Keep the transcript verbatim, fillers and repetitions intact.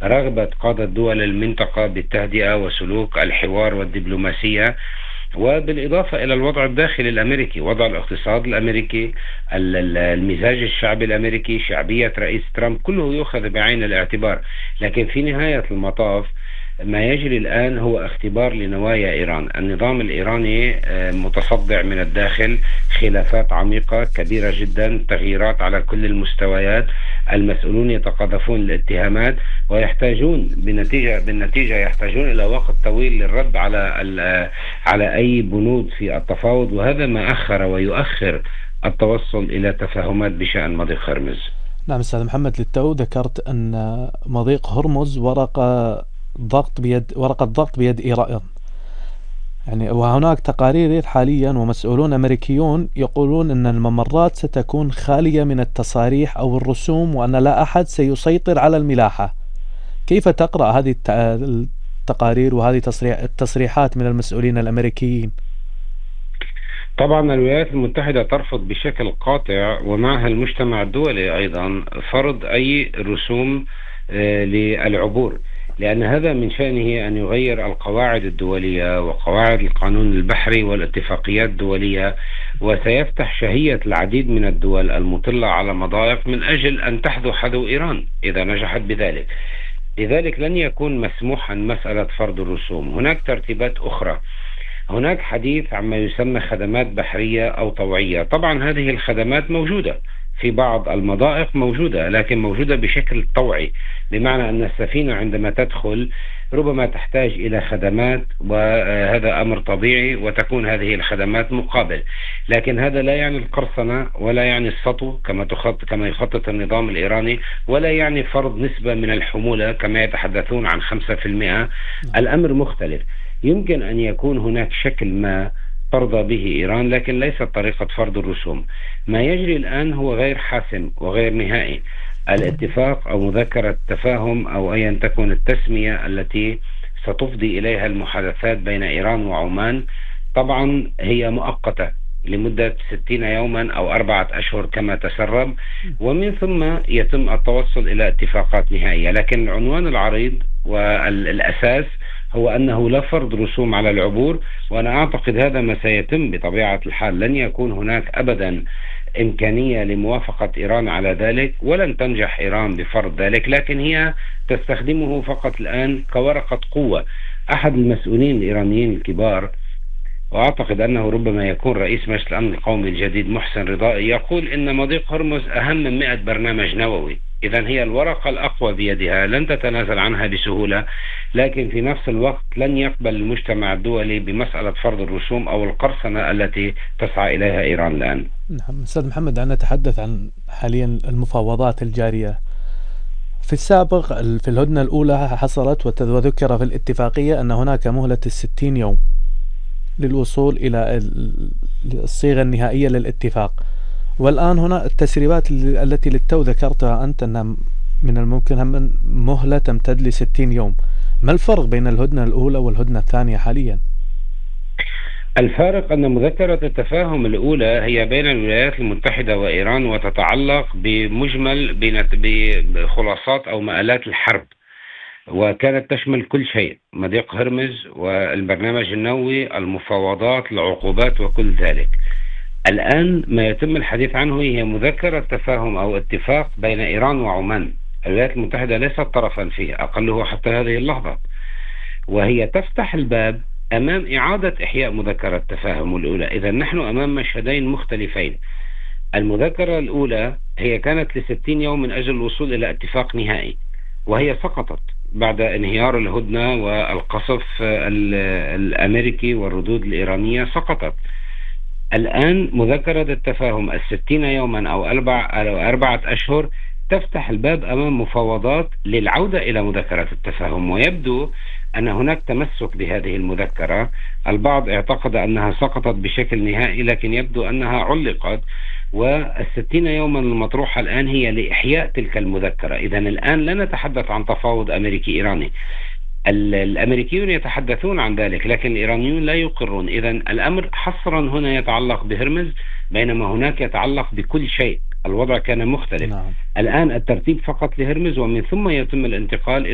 رغبة قادة دول المنطقة بالتهدئة وسلوك الحوار والدبلوماسية، وبالإضافة إلى الوضع الداخلي الأمريكي، وضع الاقتصاد الأمريكي، ال- ال- المزاج الشعبي الأمريكي، شعبية رئيس ترامب، كله يؤخذ بعين الاعتبار. لكن في نهاية المطاف ما يجري الآن هو اختبار لنوايا إيران. النظام الإيراني آه، متصدع من الداخل، خلافات عميقة كبيرة جدا، تغييرات على كل المستويات، المسؤولون يتقاذفون الاتهامات، ويحتاجون بالنتيجة بالنتيجة يحتاجون إلى وقت طويل للرد على ال- على أي بنود في التفاوض، وهذا ما أخر ويؤخر التوصل إلى تفاهمات بشأن مضيق هرمز. نعم أستاذ محمد، للتو ذكرت أن مضيق هرمز ورقة ضغط بيد ورقة ضغط بيد إيران. يعني وهناك تقارير حاليا ومسؤولون أمريكيون يقولون أن الممرات ستكون خالية من التصاريح أو الرسوم، وأن لا أحد سيسيطر على الملاحة. كيف تقرأ هذه الت- التقارير وهذه تصريح التصريحات من المسؤولين الأمريكيين؟ طبعا الولايات المتحدة ترفض بشكل قاطع، ومعها المجتمع الدولي أيضا، فرض أي رسوم آه، للعبور، لأن هذا من شأنه أن يغير القواعد الدولية وقواعد القانون البحري والاتفاقيات الدولية، وسيفتح شهية العديد من الدول المطلة على مضايق من أجل أن تحذو حذو إيران إذا نجحت بذلك. لذلك لن يكون مسموحا مسألة فرض الرسوم. هناك ترتيبات أخرى. هناك حديث عما يسمى خدمات بحرية أو طوعية. طبعا هذه الخدمات موجودة في بعض المضائق، موجودة لكن موجودة بشكل طوعي، بمعنى أن السفينة عندما تدخل ربما تحتاج إلى خدمات، وهذا أمر طبيعي، وتكون هذه الخدمات مقابل. لكن هذا لا يعني القرصنة، ولا يعني السطو كما تخطط كما يخطط النظام الإيراني، ولا يعني فرض نسبة من الحمولة كما يتحدثون عن خمسة في المئة. الأمر مختلف. يمكن أن يكون هناك شكل ما ترضى به إيران، لكن ليست طريقة فرض الرسوم. ما يجري الآن هو غير حاسم وغير نهائي. الاتفاق أو مذكرة تفاهم أو أيا تكن التسمية التي ستفضي إليها المحادثات بين إيران وعمان، طبعا هي مؤقتة لمدة ستين يوما أو أربعة أشهر كما تسرب، ومن ثم يتم التوصل إلى اتفاقات نهائية. لكن العنوان العريض والأساس هو أنه لا فرض رسوم على العبور، وأنا أعتقد هذا ما سيتم بطبيعة الحال. لن يكون هناك أبدا إمكانية لموافقة إيران على ذلك، ولن تنجح إيران بفرض ذلك، لكن هي تستخدمه فقط الآن كورقة قوة. أحد المسؤولين الإيرانيين الكبار، وأعتقد أنه ربما يكون رئيس مجلس الأمن القومي الجديد، محسن رضائي، يقول إن مضيق هرمز أهم من مئة برنامج نووي. إذا هي الورقة الأقوى بيدها، لن تتنازل عنها بسهولة، لكن في نفس الوقت لن يقبل المجتمع الدولي بمسألة فرض الرسوم أو القرصنة التي تسعى إليها إيران الآن. نعم أستاذ محمد، أنا نتحدث عن حاليا المفاوضات الجارية. في السابق في الهدنة الأولى حصلت وذكر في الاتفاقية أن هناك مهلة الستين يوم للوصول إلى الصيغة النهائية للاتفاق. والآن هنا التسريبات التي للتو ذكرتها أنت أنها من الممكن هم مهلة تمتد لستين يوم. ما الفرق بين الهدنة الأولى والهدنة الثانية حاليا؟ الفارق أن مذكرة التفاهم الأولى هي بين الولايات المتحدة وإيران، وتتعلق بمجمل بخلاصات أو مآلات الحرب، وكانت تشمل كل شيء: مضيق هرمز والبرنامج النووي، المفاوضات، العقوبات، وكل ذلك. الآن ما يتم الحديث عنه هي مذكرة تفاهم أو اتفاق بين إيران وعمان. الولايات المتحدة ليست طرفا فيه، أقله حتى هذه اللحظة، وهي تفتح الباب أمام إعادة إحياء مذكرة التفاهم الأولى. إذا نحن أمام مشهدين مختلفين. المذكرة الأولى هي كانت لستين يوم من أجل الوصول إلى اتفاق نهائي، وهي سقطت بعد انهيار الهدنة والقصف الأمريكي والردود الإيرانية، سقطت. الآن مذكرة التفاهم الستين يوما أو أربع أو أربعة أشهر تفتح الباب أمام مفاوضات للعودة إلى مذكرة التفاهم، ويبدو أن هناك تمسك بهذه المذكرة. البعض اعتقد أنها سقطت بشكل نهائي، لكن يبدو أنها علقت، والستين يوما المطروحة الآن هي لإحياء تلك المذكرة. إذا الآن لا نتحدث عن تفاوض أمريكي إيراني. الأمريكيون يتحدثون عن ذلك، لكن الإيرانيون لا يقرون. إذا الأمر حصرا هنا يتعلق بهرمز، بينما هناك يتعلق بكل شيء. الوضع كان مختلف. نعم. الآن الترتيب فقط لهرمز، ومن ثم يتم الانتقال